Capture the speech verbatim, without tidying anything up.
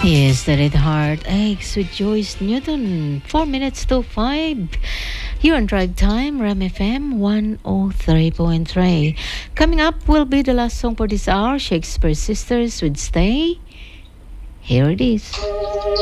Yesterday the Heart Aches with Joyce Newton. Four minutes to five. You're on Drive Time, Ram F M one oh three point three. Coming up will be the last song for this hour, Shakespeare Sisters with Stay. Here it is.